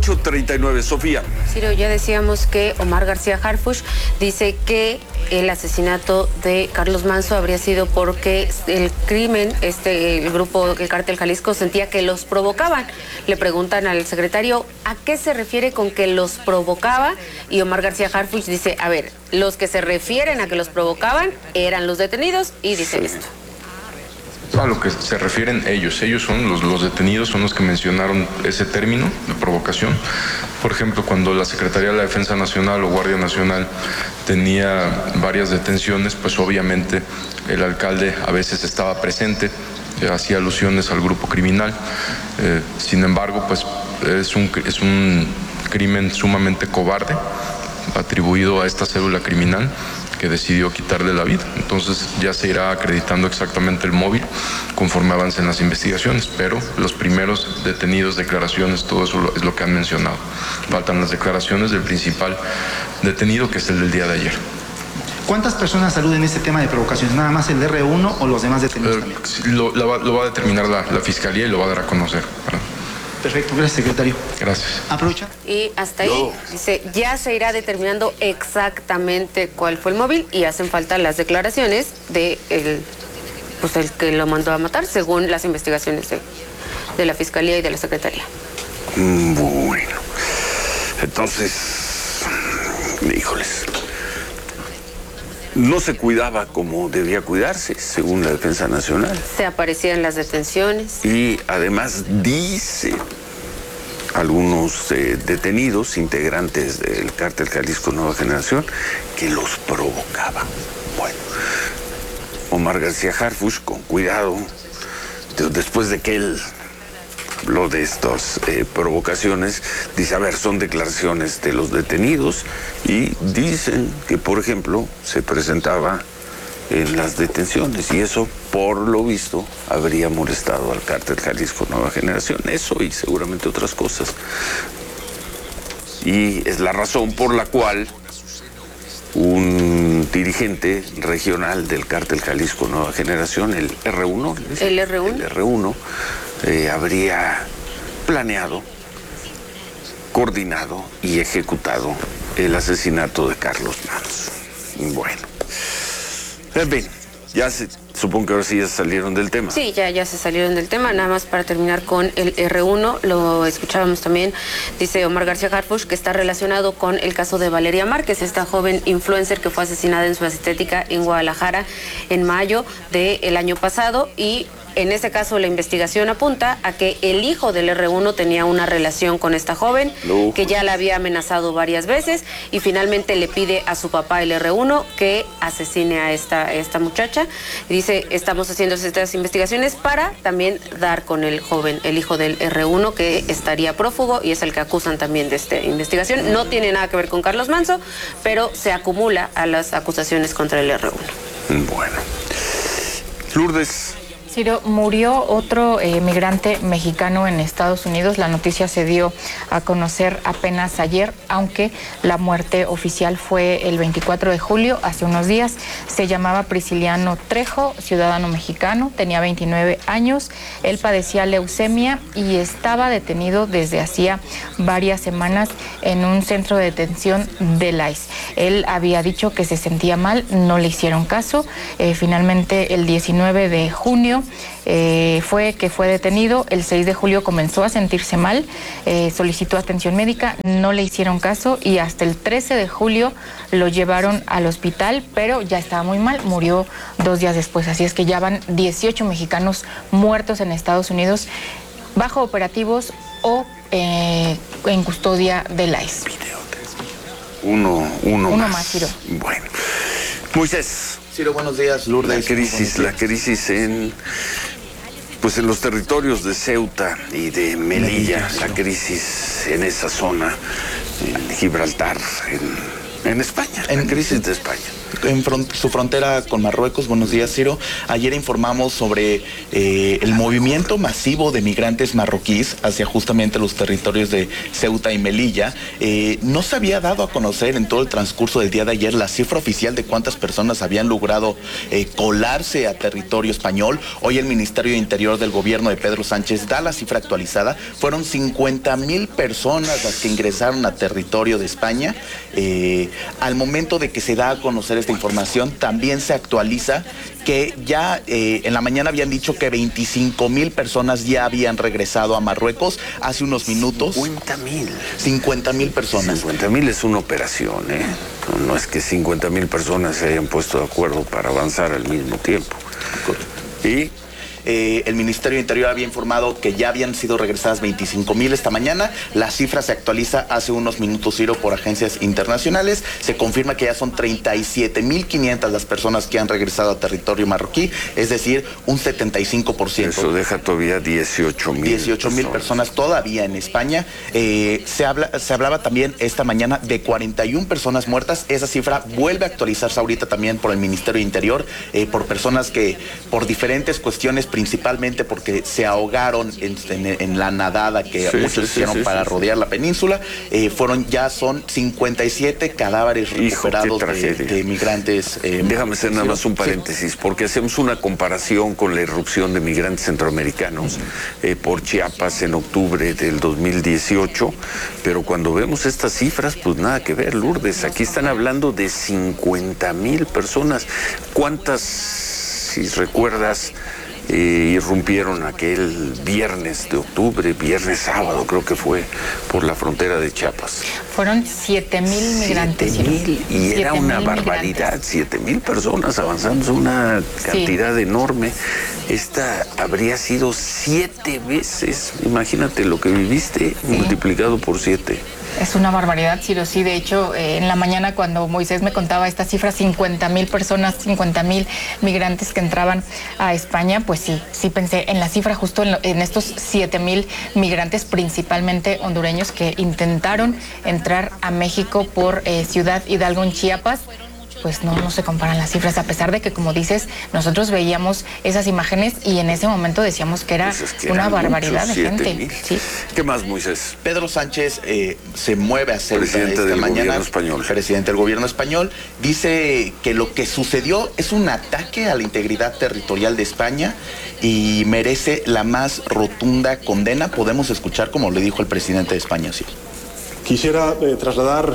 8:39. Sofía. Ciro, ya decíamos que Omar García Harfuch dice que el asesinato de Carlos Manzo habría sido porque el crimen, el grupo, el Cártel Jalisco, sentía que los provocaban. Le preguntan al secretario a qué se refiere con que los provocaba, y Omar García Harfuch dice, a ver, los que se refieren a que los provocaban eran los detenidos, y dice esto. A lo que se refieren ellos son los detenidos, son los que mencionaron ese término de provocación. Por ejemplo, cuando la Secretaría de la Defensa Nacional o Guardia Nacional tenía varias detenciones, pues obviamente el alcalde a veces estaba presente, hacía alusiones al grupo criminal. Sin embargo, pues es un crimen sumamente cobarde atribuido a esta célula criminal que decidió quitarle la vida. Entonces ya se irá acreditando exactamente el móvil conforme avancen las investigaciones, pero los primeros detenidos, declaraciones, todo eso es lo que han mencionado. Faltan las declaraciones del principal detenido, que es el del día de ayer. ¿Cuántas personas aluden este tema de provocaciones? ¿Nada más el R1 o los demás detenidos también? Lo va a determinar la Fiscalía y lo va a dar a conocer. Perfecto, gracias, secretario. Gracias. Aprovecha. Y hasta ahí, dice, ya se irá determinando exactamente cuál fue el móvil, y hacen falta las declaraciones de el que lo mandó a matar, según las investigaciones de la Fiscalía y de la Secretaría. Bueno, entonces, híjoles, no se cuidaba como debía cuidarse, según la Defensa Nacional. Se aparecían las detenciones. Y además dice algunos detenidos, integrantes del Cártel Jalisco Nueva Generación, que los provocaba. Bueno, Omar García Harfuch, con cuidado, después de que él habló de estas provocaciones, dice, a ver, son declaraciones de los detenidos, y dicen que, por ejemplo, se presentaba en las detenciones, y eso, por lo visto, habría molestado al Cártel Jalisco Nueva Generación. Eso y seguramente otras cosas. Y es la razón por la cual un dirigente regional del Cártel Jalisco Nueva Generación, el R1, el R1 habría planeado, coordinado y ejecutado el asesinato de Carlos Manzo. Bueno, en fin, supongo que ahora sí ya salieron del tema. Sí, ya se salieron del tema. Nada más para terminar con el R1, lo escuchábamos también, dice Omar García Harfuch, que está relacionado con el caso de Valeria Márquez, esta joven influencer que fue asesinada en su estética en Guadalajara en mayo del año pasado, y en ese caso la investigación apunta a que el hijo del R1 tenía una relación con esta joven, que ya la había amenazado varias veces, y finalmente le pide a su papá, el R1, que asesine a esta muchacha. Y dice, estamos haciendo estas investigaciones para también dar con el joven, el hijo del R1, que estaría prófugo, y es el que acusan también de esta investigación. No tiene nada que ver con Carlos Manzo, pero se acumula a las acusaciones contra el R1. Bueno. Lourdes. Ciro, murió otro migrante mexicano en Estados Unidos. La noticia se dio a conocer apenas ayer, aunque la muerte oficial fue el 24 de julio, hace unos días. Se llamaba Prisciliano Trejo, ciudadano mexicano, tenía 29 años. Él padecía leucemia y estaba detenido desde hacía varias semanas en un centro de detención del ICE. Él había dicho que se sentía mal, no le hicieron caso. Finalmente, el 19 de junio fue detenido. El 6 de julio comenzó a sentirse mal, solicitó atención médica, no le hicieron caso, y hasta el 13 de julio lo llevaron al hospital, pero ya estaba muy mal, murió 2 días después. Así es que ya van 18 mexicanos muertos en Estados Unidos bajo operativos o en custodia del ICE. Uno más, Ciro. Bueno, Moisés. Ciro, buenos días. Lourdes, la crisis en los territorios de Ceuta y de Melilla, la crisis en esa zona, en Gibraltar, en En España, en crisis de España. En su frontera con Marruecos. Buenos días, Ciro. Ayer informamos sobre el movimiento masivo de migrantes marroquíes hacia justamente los territorios de Ceuta y Melilla. No se había dado a conocer en todo el transcurso del día de ayer la cifra oficial de cuántas personas habían logrado colarse a territorio español. Hoy el Ministerio de Interior del gobierno de Pedro Sánchez da la cifra actualizada. Fueron 50,000 personas las que ingresaron a territorio de España. Al momento de que se da a conocer esta información, también se actualiza que ya en la mañana habían dicho que 25,000 personas ya habían regresado a Marruecos hace unos minutos. 50,000 personas. 50,000 es una operación, ¿eh? No es que 50,000 personas se hayan puesto de acuerdo para avanzar al mismo tiempo. Y el Ministerio de Interior había informado que ya habían sido regresadas 25,000 esta mañana. La cifra se actualiza hace unos minutos, Ciro, por agencias internacionales. Se confirma que ya son 37,500 las personas que han regresado a territorio marroquí, es decir, un 75%. Eso deja todavía 18,000. 18,000 personas todavía en España. Se hablaba también esta mañana de 41 personas muertas. Esa cifra vuelve a actualizarse ahorita también por el Ministerio de Interior, por personas que por diferentes cuestiones, principalmente porque se ahogaron en la nadada que muchos hicieron para rodear la península. Son 57 cadáveres recuperados de migrantes. Déjame hacer nada más un paréntesis, porque hacemos una comparación con la irrupción de migrantes centroamericanos por Chiapas en octubre del 2018, pero cuando vemos estas cifras, pues nada que ver, Lourdes. Aquí están hablando de 50,000 personas. ¿Cuántas, si recuerdas, irrumpieron aquel viernes de octubre, sábado creo que fue, por la frontera de Chiapas? Fueron 7,000 migrantes. 7,000, y era una barbaridad, 7,000 personas avanzando, es una cantidad enorme. Esta habría sido 7 veces, imagínate lo que viviste, multiplicado por 7. Es una barbaridad, Ciro. Sí, de hecho, en la mañana cuando Moisés me contaba esta cifra, 50,000 personas, 50,000 migrantes que entraban a España, pues sí pensé en la cifra justo en estos 7,000 migrantes, principalmente hondureños, que intentaron entrar a México por Ciudad Hidalgo en Chiapas. Pues no se comparan las cifras, a pesar de que, como dices, nosotros veíamos esas imágenes y en ese momento decíamos que era una barbaridad de gente. ¿Sí? ¿Qué más, Moisés? Pedro Sánchez se mueve a Ceuta presidente del gobierno español. Presidente del gobierno español dice que lo que sucedió es un ataque a la integridad territorial de España y merece la más rotunda condena. Podemos escuchar como le dijo el presidente de España, sí. Quisiera trasladar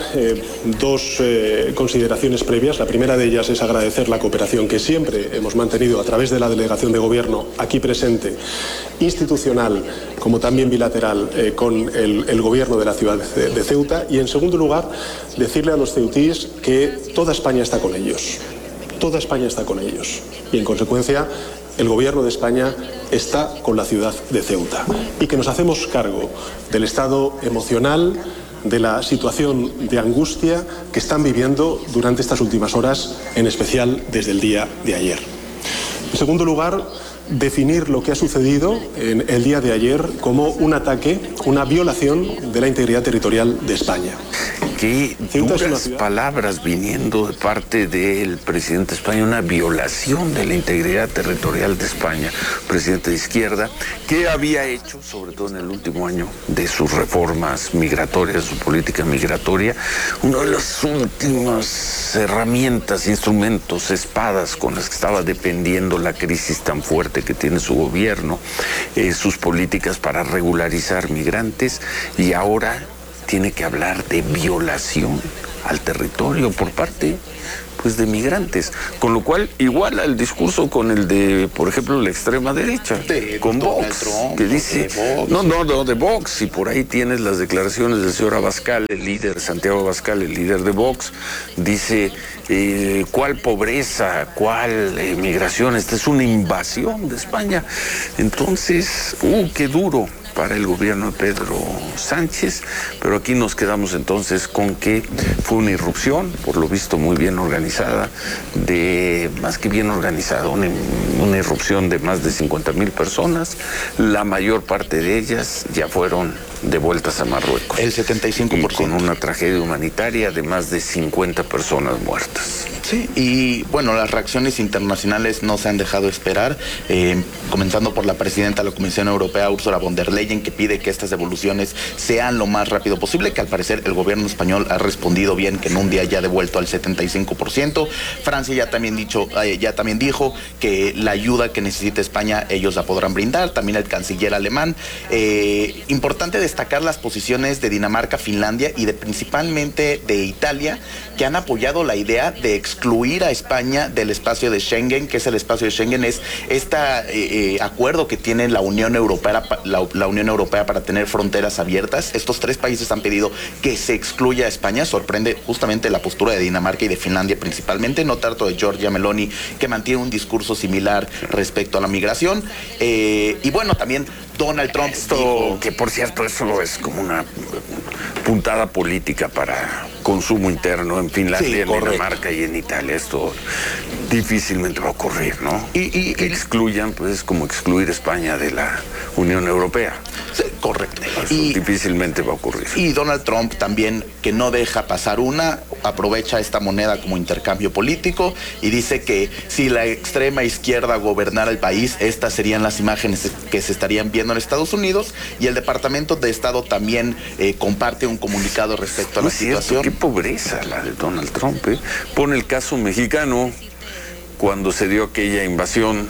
dos consideraciones previas. La primera de ellas es agradecer la cooperación que siempre hemos mantenido a través de la delegación de gobierno aquí presente, institucional como también bilateral, con el gobierno de la ciudad de Ceuta. Y en segundo lugar, decirle a los ceutíes que toda España está con ellos. Toda España está con ellos. Y en consecuencia, el gobierno de España está con la ciudad de Ceuta. Y que nos hacemos cargo del estado emocional, de la situación de angustia que están viviendo durante estas últimas horas, en especial desde el día de ayer. En segundo lugar, definir lo que ha sucedido en el día de ayer como un ataque, una violación de la integridad territorial de España. Qué duras palabras viniendo de parte del presidente de España, una violación de la integridad territorial de España, presidente de izquierda, que había hecho, sobre todo en el último año, de sus reformas migratorias, su política migratoria, una de las últimas herramientas, instrumentos, espadas con las que estaba dependiendo la crisis tan fuerte que tiene su gobierno, sus políticas para regularizar migrantes, y ahora tiene que hablar de violación al territorio por parte, pues, de migrantes, con lo cual iguala el discurso con el de, por ejemplo, la extrema derecha, con Vox, que dice, de Vox, y por ahí tienes las declaraciones del señor Abascal, el líder, Santiago Abascal, el líder de Vox, dice, ¿cuál pobreza, cuál migración? Esta es una invasión de España. Entonces, qué duro para el gobierno de Pedro Sánchez, pero aquí nos quedamos entonces con que fue una irrupción, por lo visto muy bien organizada, más que bien organizada, una irrupción de más de 50,000 personas. La mayor parte de ellas ya fueron devueltas a Marruecos. El 75%. Y con una tragedia humanitaria de más de 50 personas muertas. Sí, y bueno, las reacciones internacionales no se han dejado esperar, comenzando por la presidenta de la Comisión Europea, Ursula von der Leyen, que pide que estas devoluciones sean lo más rápido posible, que al parecer el gobierno español ha respondido bien, que en un día ya ha devuelto al 75%. Francia ya también dijo que la ayuda que necesita España ellos la podrán brindar, también el canciller alemán. Importante destacar las posiciones de Dinamarca, Finlandia y principalmente de Italia, que han apoyado la idea de excluir a España del espacio de Schengen. Que es el espacio de Schengen, es este acuerdo que tiene la Unión Europea para tener fronteras abiertas. Estos 3 países han pedido que se excluya a España. Sorprende justamente la postura de Dinamarca y de Finlandia principalmente, no tanto de Giorgia Meloni, que mantiene un discurso similar respecto a la migración. Y bueno, también Donald Trump dijo... Que por cierto, eso es como una puntada política para consumo interno en Finlandia, en Dinamarca y en Italia. Esto difícilmente va a ocurrir, ¿no? Y que excluyan, pues es como excluir España de la Unión Europea. Sí, correcto. Eso difícilmente va a ocurrir. Y Donald Trump también, que no deja pasar aprovecha esta moneda como intercambio político y dice que si la extrema izquierda gobernara el país, estas serían las imágenes que se estarían viendo en Estados Unidos. Y el Departamento de Estado también comparte un comunicado respecto a la situación. Qué pobreza la de Donald Trump, ¿eh? Pone el caso mexicano cuando se dio aquella invasión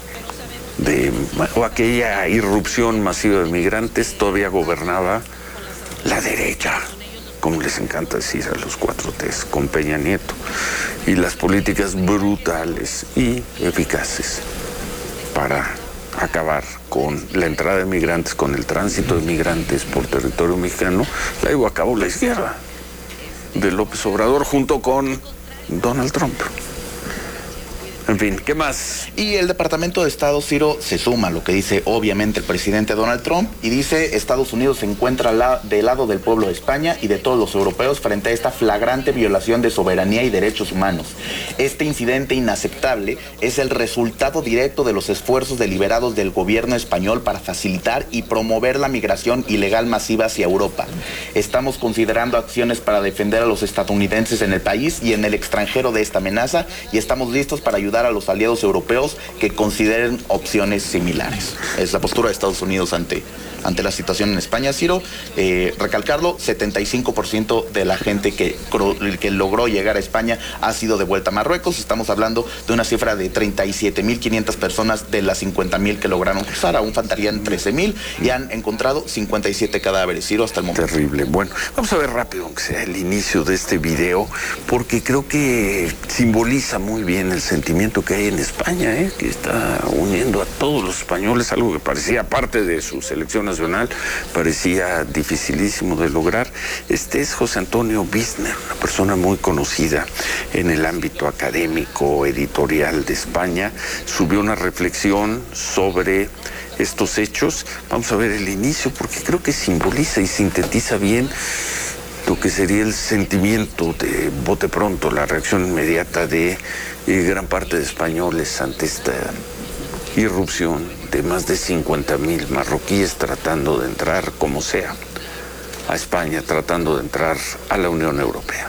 o aquella irrupción masiva de migrantes, todavía gobernaba la derecha, como les encanta decir a los 4Ts, con Peña Nieto, y las políticas brutales y eficaces para acabar con la entrada de migrantes, con el tránsito de migrantes por territorio mexicano, la llevó a cabo la izquierda de López Obrador junto con Donald Trump. En fin, ¿qué más? Y el Departamento de Estado, Ciro, se suma a lo que dice obviamente el presidente Donald Trump y dice: Estados Unidos se encuentra del lado del pueblo de España y de todos los europeos frente a esta flagrante violación de soberanía y derechos humanos. Este incidente inaceptable es el resultado directo de los esfuerzos deliberados del gobierno español para facilitar y promover la migración ilegal masiva hacia Europa. Estamos considerando acciones para defender a los estadounidenses en el país y en el extranjero de esta amenaza y estamos listos para ayudar a los aliados europeos que consideren opciones similares. Es la postura de Estados Unidos ante la situación en España, Ciro. Recalcarlo, 75% de la gente que logró llegar a España ha sido devuelta a Marruecos. Estamos hablando de una cifra de 37.500 personas de las 50.000 que lograron cruzar. Aún faltarían 13.000 y han encontrado 57 cadáveres, Ciro, hasta el momento. Terrible. Bueno, vamos a ver rápido, aunque sea el inicio de este video, porque creo que simboliza muy bien el sentimiento que hay en España, que está uniendo a todos los españoles, algo que parecía parte de su selección nacional, parecía dificilísimo de lograr. Este es José Antonio Bisner, una persona muy conocida en el ámbito académico, editorial de España. Subió una reflexión sobre estos hechos. Vamos a ver el inicio porque creo que simboliza y sintetiza bien lo que sería el sentimiento de bote pronto, la reacción inmediata de gran parte de españoles ante esta irrupción de más de 50.000 marroquíes tratando de entrar como sea a España, tratando de entrar a la Unión Europea.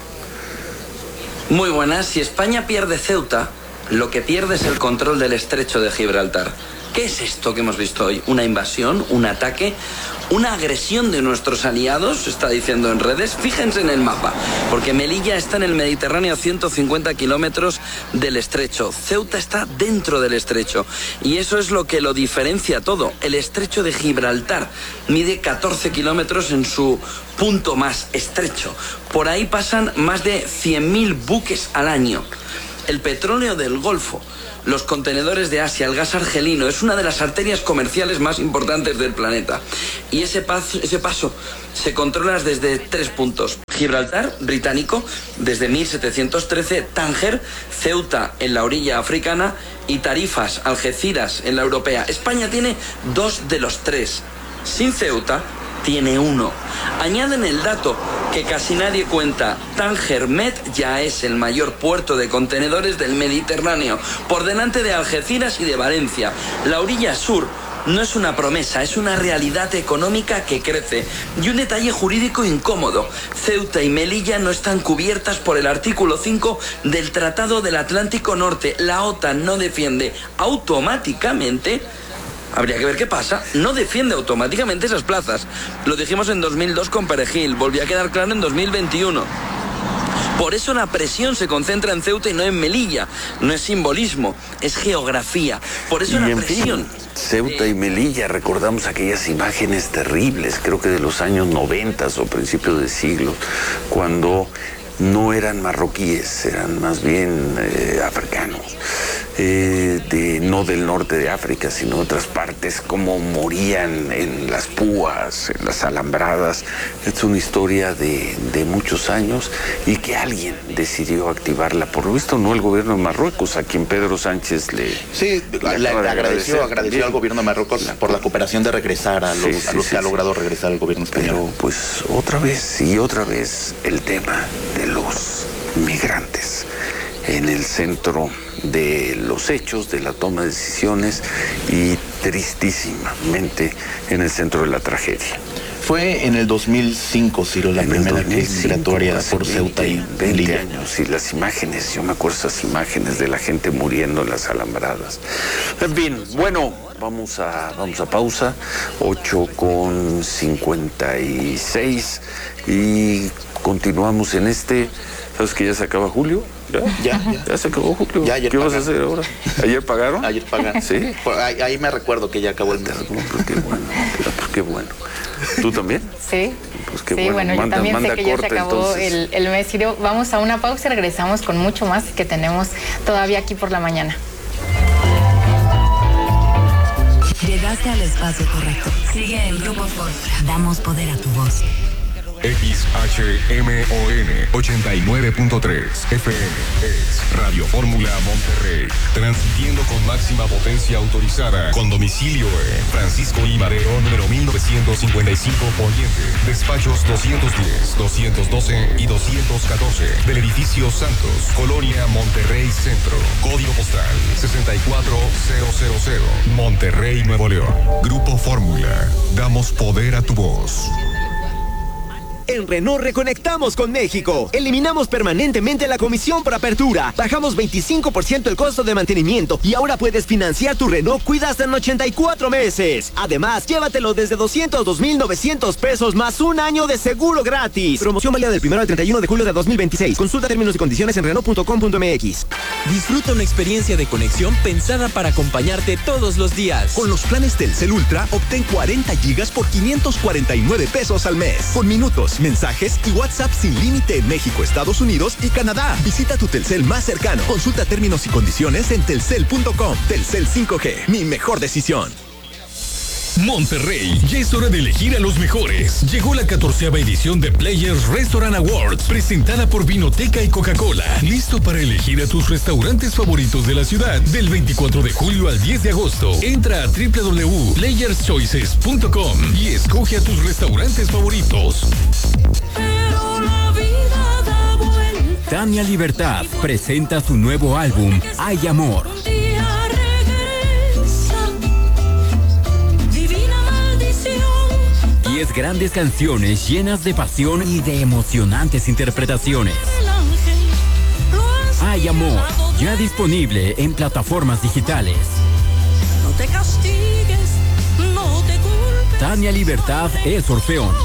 Muy buenas. Si España pierde Ceuta, lo que pierde es el control del estrecho de Gibraltar. ¿Qué es esto que hemos visto hoy? ¿Una invasión? ¿Un ataque? ¿Una agresión de nuestros aliados? Se está diciendo en redes. Fíjense en el mapa, porque Melilla está en el Mediterráneo a 150 kilómetros del estrecho. Ceuta está dentro del estrecho. Y eso es lo que lo diferencia todo. El estrecho de Gibraltar mide 14 kilómetros en su punto más estrecho. Por ahí pasan más de 100.000 buques al año. El petróleo del Golfo, los contenedores de Asia, el gas argelino, es una de las arterias comerciales más importantes del planeta. Y ese paso se controla desde 3 puntos. Gibraltar, británico, desde 1713, Tánger, Ceuta en la orilla africana y Tarifas, Algeciras en la europea. España tiene 2 de los 3. Sin Ceuta, tiene 1. Añaden el dato que casi nadie cuenta. Tánger Med ya es el mayor puerto de contenedores del Mediterráneo, por delante de Algeciras y de Valencia. La orilla sur no es una promesa, es una realidad económica que crece. Y un detalle jurídico incómodo. Ceuta y Melilla no están cubiertas por el artículo 5 del Tratado del Atlántico Norte. La OTAN no defiende automáticamente, habría que ver qué pasa, no defiende automáticamente esas plazas. Lo dijimos en 2002 con Perejil, volvió a quedar claro en 2021. Por eso la presión se concentra en Ceuta y no en Melilla. No es simbolismo, es geografía. Por eso la presión... Ceuta y Melilla, recordamos aquellas imágenes terribles, creo que de los años 90 o principios de siglo, cuando no eran marroquíes, eran más bien africanos, no del norte de África, sino de otras partes, cómo morían en las púas, en las alambradas. Es una historia de muchos años y que alguien decidió activarla. Por lo visto no el gobierno de Marruecos, a quien Pedro Sánchez le agradeció al gobierno de Marruecos por la cooperación de regresar a los que ha logrado regresar el gobierno español. Pero pues otra vez el tema de los migrantes en el centro de los hechos, de la toma de decisiones y tristísimamente en el centro de la tragedia. Fue en el 2005, Ciro, la primera crisis migratoria por Ceuta y 20 años, y las imágenes, yo me acuerdo esas imágenes de la gente muriendo en las alambradas. En fin, bueno, vamos a pausa, 8:56, y continuamos en este. ¿Sabes que ya se acaba julio? ¿Ya se acabó julio? ¿Qué vas a hacer ahora? ¿Ayer pagaron? Ayer pagaron. ¿Sí? Ahí me recuerdo que ya acabó el mes. Qué bueno. ¿Tú también? Sí. Pues qué sí, bueno, yo también sé que ya se acabó el mes, Ciro. Vamos a una pausa y regresamos con mucho más que tenemos todavía aquí por la mañana. Llegaste al espacio correcto. Sigue el Grupo Fórmula. Damos poder a tu voz. XHMON 89.3 FM es Radio Fórmula Monterrey, transmitiendo con máxima potencia autorizada, con domicilio en Francisco I. Madero, número 1955 Poniente, despachos 210, 212 y 214 del edificio Santos, Colonia Monterrey Centro, código postal 64000, Monterrey, Nuevo León. Grupo Fórmula, damos poder a tu voz. En Renault reconectamos con México. Eliminamos permanentemente la comisión por apertura. Bajamos 25% el costo de mantenimiento y ahora puedes financiar tu Renault Kwid hasta en 84 meses. Además, llévatelo desde 202,900 pesos más un año de seguro gratis. Promoción válida del 1 al 31 de julio de 2026. Consulta términos y condiciones en Renault.com.mx. Disfruta una experiencia de conexión pensada para acompañarte todos los días. Con los planes Telcel Ultra, obtén 40 gigas por 549 pesos al mes. Con minutos, mensajes y WhatsApp sin límite en México, Estados Unidos y Canadá. Visita tu Telcel más cercano. Consulta términos y condiciones en telcel.com. Telcel 5G, mi mejor decisión. Monterrey, ya es hora de elegir a los mejores. Llegó la 14ª edición de Players Restaurant Awards, presentada por Vinoteca y Coca-Cola. Listo para elegir a tus restaurantes favoritos de la ciudad. Del 24 de julio al 10 de agosto. Entra a www.playerschoices.com y escoge a tus restaurantes favoritos. Tania Libertad presenta su nuevo álbum, Hay Amor. 10 grandes canciones llenas de pasión y de emocionantes interpretaciones. Hay Amor, ya disponible en plataformas digitales. No te castigues, no te culpes. Tania Libertad es Orfeón.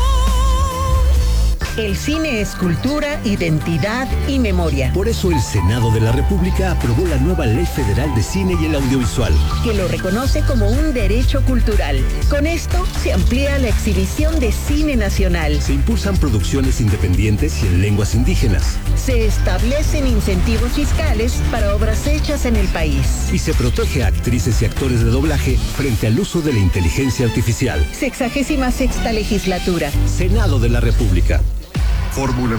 El cine es cultura, identidad y memoria. Por eso el Senado de la República aprobó la nueva Ley Federal de Cine y el Audiovisual, que lo reconoce como un derecho cultural. Con esto se amplía la exhibición de cine nacional. Se impulsan producciones independientes y en lenguas indígenas. Se establecen incentivos fiscales para obras hechas en el país. Y se protege a actrices y actores de doblaje frente al uso de la inteligencia artificial. 66ª legislatura. Senado de la República. Fórmula